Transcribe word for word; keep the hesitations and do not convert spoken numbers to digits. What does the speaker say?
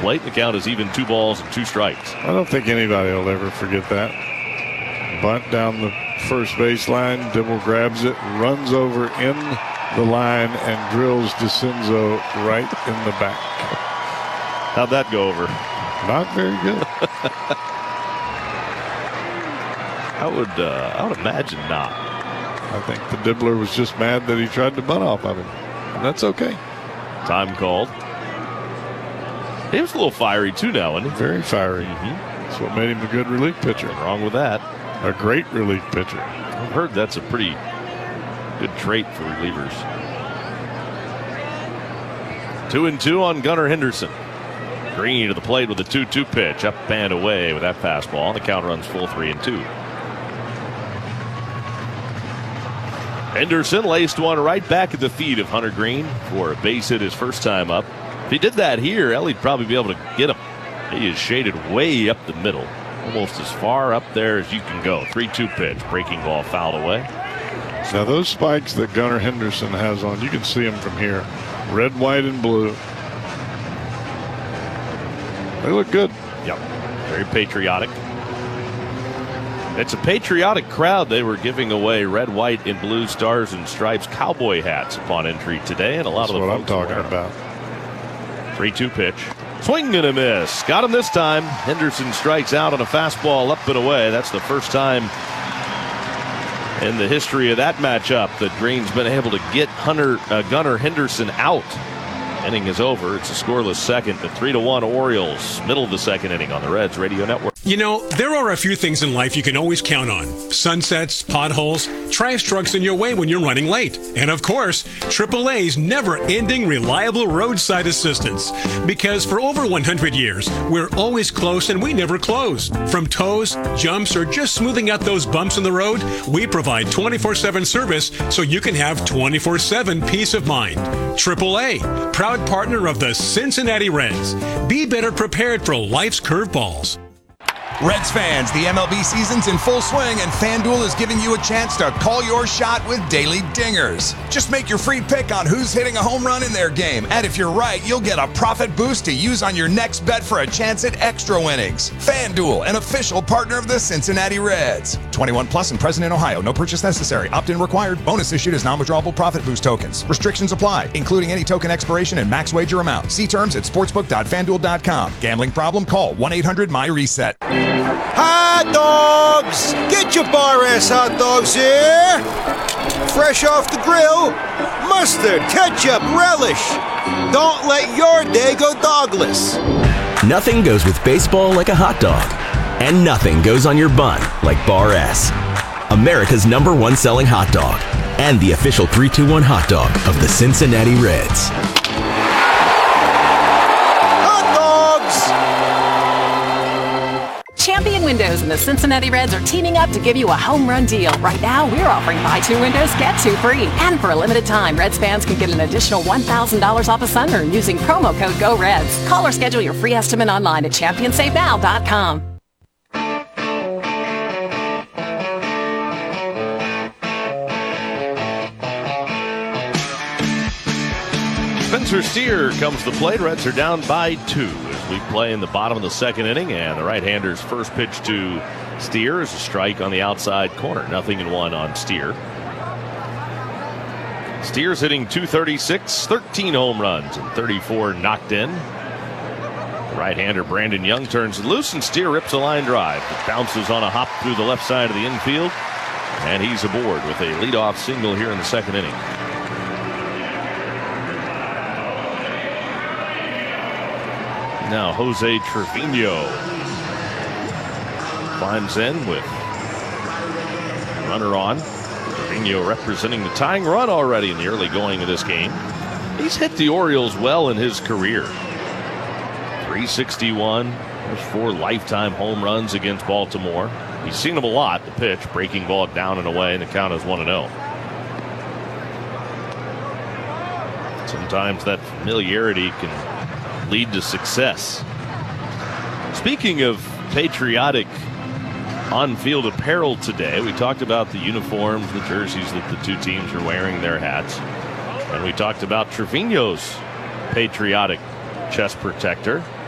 plate. The count is even two balls and two strikes. I don't think anybody will ever forget that. Bunt down the first base line. Dibble grabs it, runs over in the line, and drills DeCinzo right in the back. How'd that go over? Not very good. I would, uh, I would imagine not. I think the Dibbler was just mad that he tried to bunt off of him, and that's okay. Time called. He was a little fiery too now, wasn't he? Very fiery. Mm-hmm. That's what made him a good relief pitcher. Nothing wrong with that. A great relief pitcher. I've heard that's a pretty good trait for relievers. Two and two on Gunnar Henderson. Green to the plate with a two two pitch. Up and away with that fastball. The count runs full three and two. Henderson laced one right back at the feet of Hunter Green for a base hit his first time up. If he did that here, Ellie'd probably be able to get him. He is shaded way up the middle, almost as far up there as you can go. three two pitch, breaking ball fouled away. Now those spikes that Gunnar Henderson has on, you can see them from here. Red, white, and blue. They look good. Yep, very patriotic. It's a patriotic crowd. They were giving away red, white, and blue stars and stripes cowboy hats upon entry today, and a lot That's of the what folks I'm talking about. three two pitch. Swing and a miss. Got him this time. Henderson strikes out on a fastball up and away. That's the first time in the history of that matchup that Green's been able to get Hunter uh, Gunnar Henderson out. Inning is over. It's a scoreless second. The three to one Orioles. Middle of the second inning on the Reds Radio Network. You know, there are a few things in life you can always count on. Sunsets, potholes, trash trucks in your way when you're running late. And of course, triple A's never-ending reliable roadside assistance. Because for over one hundred years, we're always close and we never close. From tows, jumps, or just smoothing out those bumps in the road, we provide twenty-four seven service so you can have twenty-four seven peace of mind. triple A, proud partner of the Cincinnati Reds. Be better prepared for life's curveballs. Reds fans, the M L B season's in full swing, and FanDuel is giving you a chance to call your shot with daily dingers. Just make your free pick on who's hitting a home run in their game, and if you're right, you'll get a profit boost to use on your next bet for a chance at extra winnings. FanDuel, an official partner of the Cincinnati Reds. twenty-one plus and present in Ohio. No purchase necessary. Opt-in required. Bonus issued as non-withdrawable profit boost tokens. Restrictions apply, including any token expiration and max wager amount. See terms at sportsbook dot fan duel dot com. Gambling problem? Call one eight hundred my reset. Hot dogs! Get your Bar S hot dogs here! Fresh off the grill, mustard, ketchup, relish. Don't let your day go dogless. Nothing goes with baseball like a hot dog. And nothing goes on your bun like Bar S. America's number one selling hot dog. And the official three two one hot dog of the Cincinnati Reds. Champion Windows and the Cincinnati Reds are teaming up to give you a home run deal. Right now, we're offering buy two windows, get two free. And for a limited time, Reds fans can get an additional one thousand dollars off a sunroom using promo code GOREDS. Call or schedule your free estimate online at champion save now dot com. Spencer Steer comes to the plate. Reds are down by two as we play in the bottom of the second inning, and the right-hander's first pitch to Steer is a strike on the outside corner. Nothing in one on Steer. Steer's hitting two thirty-six, thirteen home runs, and thirty-four knocked in. The right-hander Brandon Young turns it loose, and Steer rips a line drive. It bounces on a hop through the left side of the infield, and he's aboard with a leadoff single here in the second inning. Now Jose Trevino climbs in with runner on. Trevino representing the tying run already in the early going of this game. He's hit the Orioles well in his career. three sixty-one. There's four lifetime home runs against Baltimore. He's seen them a lot. The pitch, breaking ball down and away, and the count is one and oh. Sometimes that familiarity can lead to success. Speaking of patriotic on-field apparel today, we talked about the uniforms, the jerseys that the two teams are wearing, their hats, and we talked about Trevino's patriotic chest protector.